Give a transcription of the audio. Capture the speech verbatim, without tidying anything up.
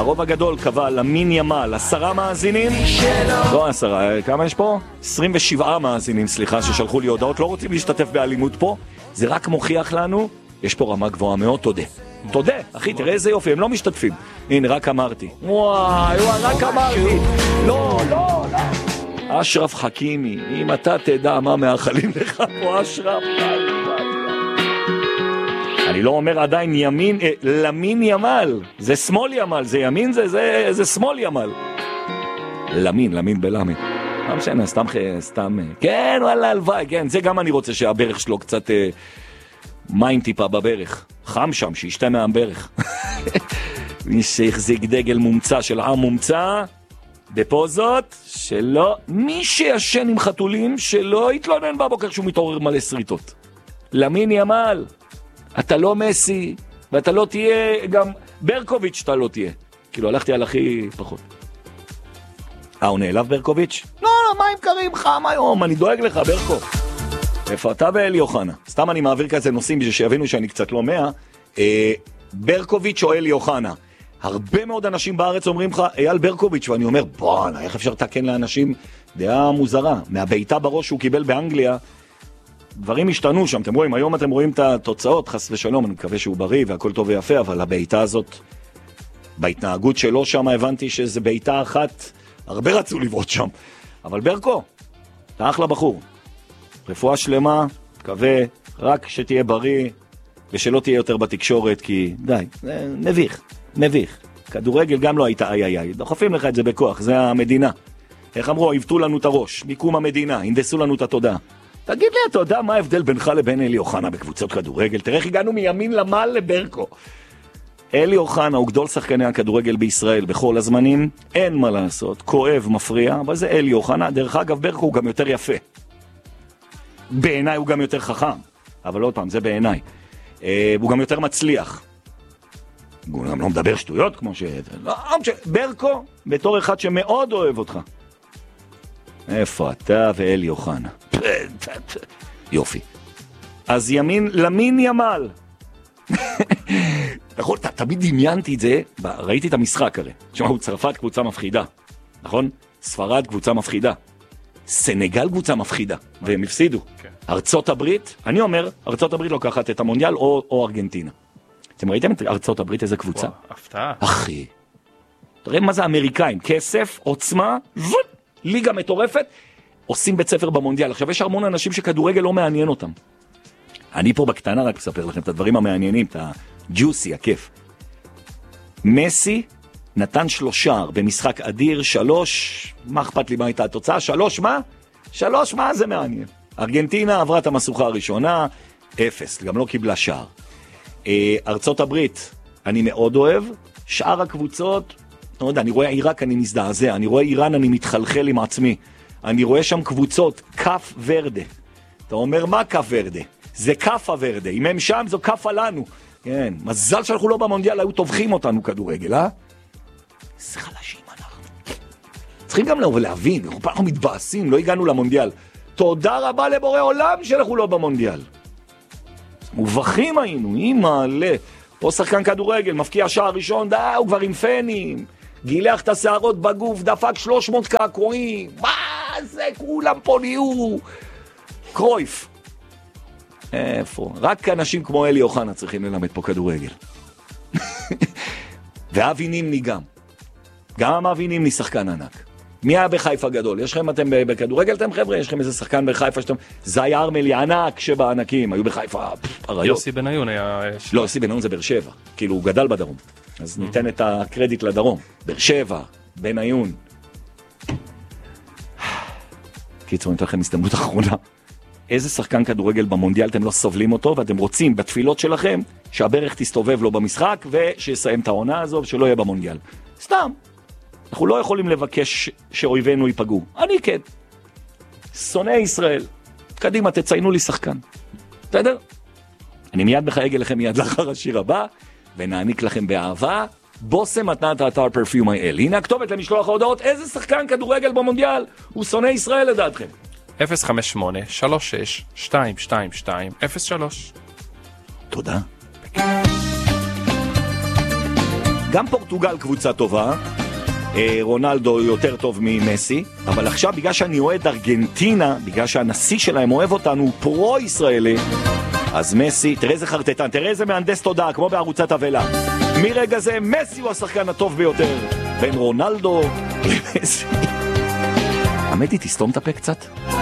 הרוב הגדול קבע למין ימל, עשרה מאזינים, לא עשרה, כמה יש פה? עשרים ושבעה מאזינים, סליחה, ששלחו לי הודעות, לא רוצים להשתתף באלימות פה, זה רק מוכיח לנו, יש פה רמה גבוהה מאוד, תודה. תודה, אחי, תראה איזה יופי, הם לא משתתפים. הנה, רק אמרתי. וואי, וואי, רק אמרתי. לא, לא, לא. אשרף חכימי, אם אתה תדע מה מאחלים לך פה, אשרף. אני לא אומר עדיין ימין, אה, למין ימל. זה שמאל ימל, זה ימין, זה, זה, זה שמאל ימל. למין, למין בלמין. לא משנה, סתם, סתם. כן, וואלה, הלוואי, כן. זה גם אני רוצה שהברך שלו קצת אה, מים טיפה בברך. חם שם, שישתה מהברך. מי שהחזיק דגל מומצא של עם מומצא, בפוזות, שלא, מי שישן עם חתולים, שלא יתלונן בבוקר שהוא מתעורר מלא שריטות. למין ימל. אתה לא מסי, ואתה לא תהיה, גם ברקוביץ' אתה לא תהיה. כאילו, הלכתי על הכי פחות. אה, הוא נעלב ברקוביץ'? לא, לא, מים קרים, חם היום, אני דואג לך, ברקו. איפה אתה ואלי אוחנה? סתם אני מעביר כזה נושאים בשביל שיבינו שאני קצת לא מאה. אה, ברקוביץ' או אלי אוחנה. הרבה מאוד אנשים בארץ אומרים לך, אייל ברקוביץ', ואני אומר, בוא, איך אפשר לתקן לאנשים דעה מוזרה. מהביתה בראש שהוא קיבל באנגליה, דברים השתנו שם, אתם רואים, היום אתם רואים את התוצאות, חס ושלום, אני מקווה שהוא בריא והכל טוב ויפה, אבל הביתה הזאת, בהתנהגות שלו שם הבנתי שזה ביתה אחת, הרבה רצו לבעוט שם, אבל ברקו, אתה אחלה בחור, רפואה שלמה, מקווה, רק שתהיה בריא, ושלא תהיה יותר בתקשורת, כי די, מביך, מביך, כדורגל גם לא הייתה איי איי איי, דוחפים לך את זה בכוח, זה המדינה, איך אמרו, יבטו לנו את הראש, מיקום המדינה, הנדסו לנו את התודעה. תגיד לי, אתה יודע מה ההבדל בינך לבין אלי אוחנה בקבוצות כדורגל? תראה איך הגענו מימין למעל לברקו. אלי אוחנה הוא גדול שחקני הכדורגל בישראל בכל הזמנים, אין מה לעשות, כואב, מפריע, אבל זה אלי אוחנה. דרך אגב, ברקו הוא גם יותר יפה. בעיניי הוא גם יותר חכם, אבל עוד פעם, זה בעיניי. אה, הוא גם יותר מצליח. הוא גם לא מדבר שטויות כמו ש... לא, ברקו, בתור אחד שמאוד אוהב אותך. איפה אתה ואלי אוחנה? יופי. אז ימין, למין ימל. נכון, תמיד דמיינתי את זה, ראיתי את המשחק הרי. שמעו, צרפת קבוצה מפחידה, נכון? ספרד קבוצה מפחידה. סנגל קבוצה מפחידה, והם הפסידו. ארצות הברית, אני אומר, ארצות הברית לוקחת את המונדיאל או, או ארגנטינה. אתם ראיתם את ארצות הברית, איזה קבוצה? הפתעה. אחי. תראה מה זה אמריקאים, כסף, עוצמה, ליגה מטורפת, עושים בית ספר במונדיאל. עכשיו יש המון אנשים שכדורגל לא מעניין אותם. אני פה בקטנה רק אספר לכם את הדברים המעניינים, את הג'וסי, הכיף. מסי נתן שלושה במשחק אדיר, שלוש, מה אכפת לי מה הייתה התוצאה? שלוש מה? שלוש מה זה מעניין? ארגנטינה עברה את המסוכה הראשונה, אפס, גם לא קיבלה שער. ארצות הברית, אני מאוד אוהב, שאר הקבוצות, לא יודע, אני רואה עיראק, אני מזדעזע, אני רואה איראן, אני מתחלחל עם עצמי, אני רואה שם קבוצות, קף ורדה. אתה אומר, מה קף ורדה? זה קפה ורדה, אם הם שם, זו קפה לנו. כן, מזל שאנחנו לא במונדיאל, היו טובחים אותנו כדורגל, אה? איזה חלשים אנחנו. צריכים גם להבין, אנחנו מתבאסים, לא הגענו למונדיאל. תודה רבה לבורא עולם שאנחנו לא במונדיאל. מובכים היינו, אימא, ל... פה שחקן כדורגל, מפקיע שער ראשון, די, הוא כבר עם פנים, גילח את השערות בגוף, דפק שלוש מאות קעקועים, מה זה, כולם פה נהיו קרויף. איפה? רק אנשים כמו אלי אוחנה צריכים ללמד פה כדורגל. ואבי נימני גם. גם אבי נימני שחקן ענק. מי היה בחיפה גדול? יש לכם, אתם בכדורגל, אתם חבר'ה? יש לכם איזה שחקן בחיפה שאתם... זי ארמלי ענק שבענקים, היו בחיפה, הרעיות. יוסי בניון היה... לא, יוסי בניון זה באר שבע. כאילו, הוא גדל בדרום. אז ניתן את הקרדיט לדרום. באר שבע, בניון. קיצור, ניתן לכם הזדמנות אחרונה. איזה שחקן כדורגל במונדיאל אתם לא סובלים אותו, ואתם רוצים בתפילות שלכם שהברך תסתובב לו במשחק, ושיסיים את העונה הזו, ושלא יהיה במונדיאל. סתם. אנחנו לא יכולים לבקש שאויבינו ייפגעו. אני כן. שונאי ישראל. קדימה, תציינו לי שחקן. בסדר? אני מיד מחייג אליכם מיד לאחר השיר הבא, ונעניק לכם באהבה, בוסם מתנת האתר פרפיום איי-אל. הנה הכתובת למשלוח ההודעות, איזה שחקן כדורגל במונדיאל הוא שונא ישראל לדעתכם. אפס חמש שמונה שלוש שש שתיים שתיים שתיים אפס שלוש. תודה. גם פורטוגל קבוצה טובה, רונלדו יותר טוב ממסי, אבל עכשיו בגלל שאני אוהד ארגנטינה, בגלל שהנשיא שלהם אוהב אותנו, הוא פרו-ישראלי, אז מסי, תראה איזה חרטטן, תראה איזה מהנדס תודעה, כמו בערוצת הוולה. מרגע זה מסי הוא השחקן הטוב ביותר, בין רונלדו למסי. האמת היא, תסתום את הפה קצת.